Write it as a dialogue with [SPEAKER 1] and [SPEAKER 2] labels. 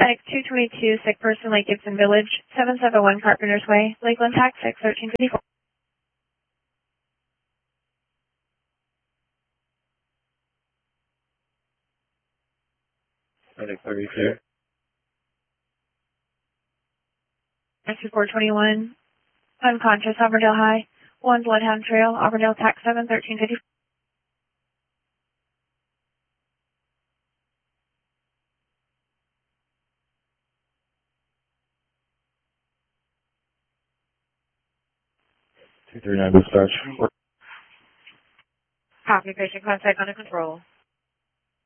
[SPEAKER 1] Medic 222, sick person, Lake Gibson Village, 771 Carpenter's Way, Lakeland Tax 61354.
[SPEAKER 2] Medic 32.
[SPEAKER 1] Rescue 421, unconscious, Auburndale High, 1 Bloodhound Trail, Auburndale Tax 71354.
[SPEAKER 2] Two three nine dispatch.
[SPEAKER 1] Copy, patient contact under control.